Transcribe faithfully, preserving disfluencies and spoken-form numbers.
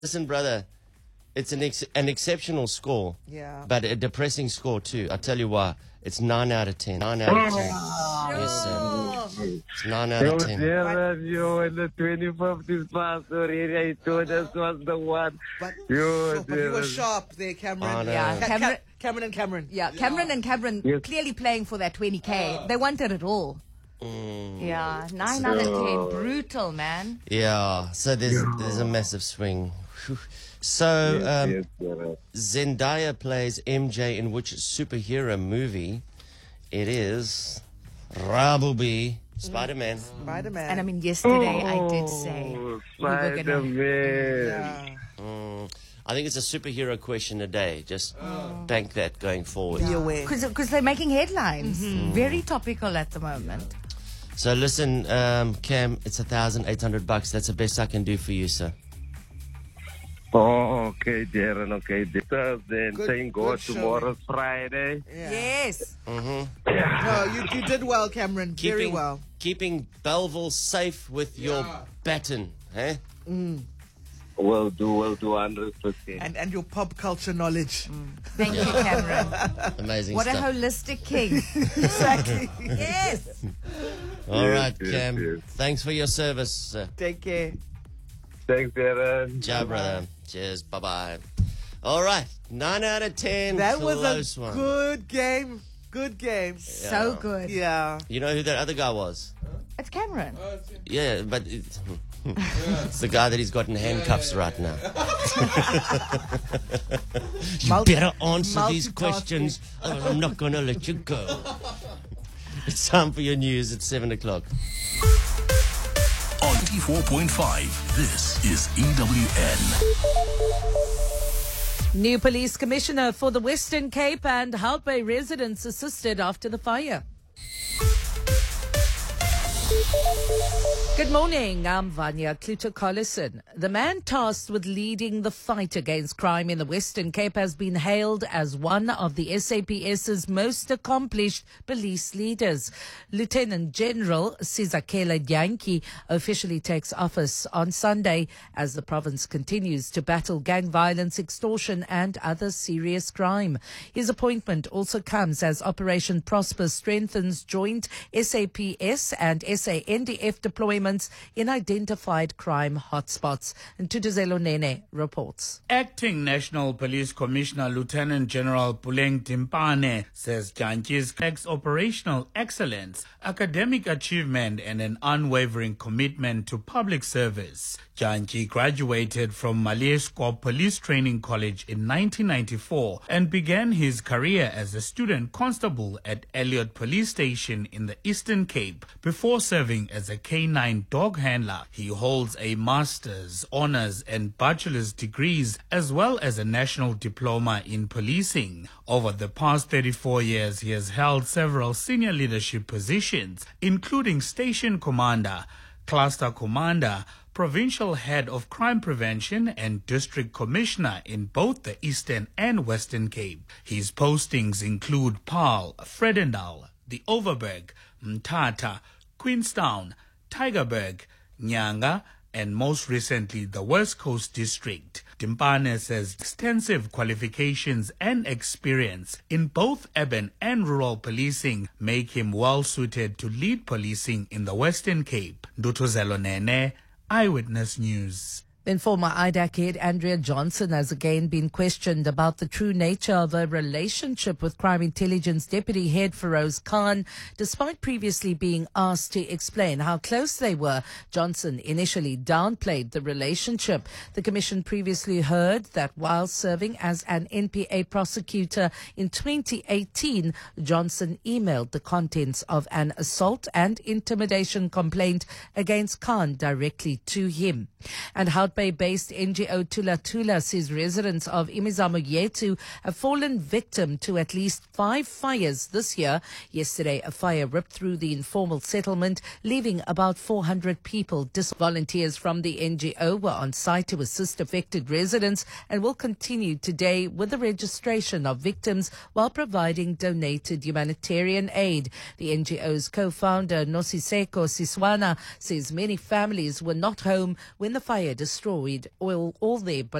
Listen, brother, it's an ex- an exceptional score. Yeah. But a depressing score, too. I'll tell you why. It's nine out of ten. nine out of ten. Yes, sir. It's nine out of ten. You in the twenty-fifth past already. I told us was the one. But, You, but you were sharp there, Cameron. Oh, no. Yeah, Ca- Cameron, Cameron and Cameron. Yeah, Cameron and Cameron Yes. clearly playing for that twenty K. They wanted it all. Yeah, nine out of ten. Brutal, man. Yeah, so there's there's a massive swing. Whew. So um, yes, yes, Zendaya plays M J in which superhero movie? It is Rambo, Spider-Man. Spider-Man. And I mean, yesterday I did say Oh, we were gonna. Spider-Man. yeah. Mm, I think it's a superhero question a day. Just bank that going forward. Be aware. Because they're making headlines. Very topical at the moment. So listen, um, Cam, it's a thousand eight hundred bucks. That's the best I can do for you, sir. Oh, okay, Darren. Okay, Thursday. Good- Thank God good showing. tomorrow's Friday. Yeah. Yes. Mm-hmm. No, you, you did well, Cameron. Very Keeping well. keeping Belleville safe with your baton, eh? Will do, will do, one hundred percent. And and your pop culture knowledge. Thank you, Cameron. Amazing What a stuff. holistic king. Exactly. Yes. All Yes, right, yes, Cam. yes. Thanks for your service, sir. Take care. Thanks, Darren. Ciao, brother. Cheers. Bye bye. All right, nine out of ten. That was Close a one. good game. Good game. So good. Yeah. You know who that other guy was? It's Cameron. Yeah, but it, it's the guy that he's got in handcuffs right now. You Multi- better answer these multitasking. questions, or I'm not going to let you go. It's time for your news at seven o'clock. On ninety-four point five, this is E W N. New police commissioner for the Western Cape and Hout Bay residents assisted after the fire. Good morning, I'm Vanya Kluter-Collison. The man tasked with leading the fight against crime in the Western Cape has been hailed as one of the SAPS's most accomplished police leaders. Lieutenant General Sizakela Yankee officially takes office on Sunday as the province continues to battle gang violence, extortion and other serious crime. His appointment also comes as Operation Prosper strengthens joint SAPS and S A N D F deployments in identified crime hotspots. And Tutuzelo Nene reports. Acting National Police Commissioner Lieutenant General Puleng Timpane says Janki's reflects operational excellence, academic achievement and an unwavering commitment to public service. Janki graduated from Malieskop Police Training College in nineteen ninety-four and began his career as a student constable at Elliot Police Station in the Eastern Cape before serving as a K nine dog handler. He holds a master's, honors and bachelor's degrees as well as a national diploma in policing. Over the past thirty-four years, he has held several senior leadership positions, including station commander, cluster commander, provincial head of crime prevention and district commissioner in both the Eastern and Western Cape. His postings include Paarl, Vredendal, the Overberg, Mthatha, Queenstown, Tygerberg, Nyanga, and most recently the West Coast District. Timpane says extensive qualifications and experience in both urban and rural policing make him well suited to lead policing in the Western Cape. Ndutuzelo Nene, Eyewitness News. Then former I D A C head Andrea Johnson has again been questioned about the true nature of her relationship with Crime Intelligence Deputy Head Feroz Khan. Despite previously being asked to explain how close they were, Johnson initially downplayed the relationship. The Commission previously heard that while serving as an N P A prosecutor in twenty eighteen, Johnson emailed the contents of an assault and intimidation complaint against Khan directly to him. And Hout Bay-based N G O Tula Tula says residents of Imizamo Yetu have fallen victim to at least five fires this year. Yesterday, a fire ripped through the informal settlement, leaving about four hundred people. Dis- Volunteers from the N G O were on site to assist affected residents and will continue today with the registration of victims while providing donated humanitarian aid. The N G O's co-founder Nosiseko Siswana says many families were not home when the fire destroyed destroyed all, all their